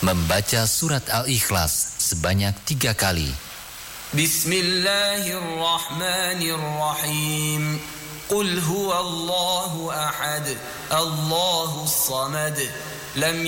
membaca surat Al-Ikhlas sebanyak 3 kali. Bismillahirrahmanirrahim. Qul huwallahu ahad, Allahus samad, lam